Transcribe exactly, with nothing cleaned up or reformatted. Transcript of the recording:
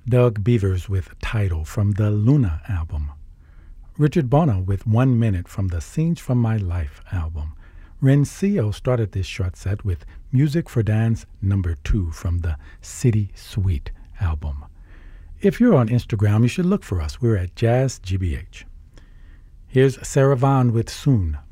Doug Beavers with Title from the Luna album. Richard Bona with One Minute from the Scenes from My Life album. Rencio started this short set with Music for Dance number two from the City Suite album. If you're on Instagram, you should look for us. We're at Jazz G B H. Here's Sarah Vaughan with Soon